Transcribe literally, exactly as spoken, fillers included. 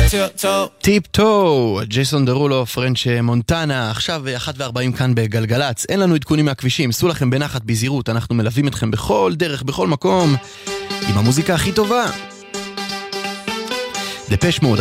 טיפ טו, ג'ייסון דרולו, פרנץ' מונטנה. עכשיו אחת וארבעים כאן בגלגלץ. אין לנו עדכונים מהכבישים, סעו לכם בנחת בזהירות, אנחנו מלווים אתכם בכל דרך, בכל מקום, עם המוזיקה הכי טובה. דפש מוד,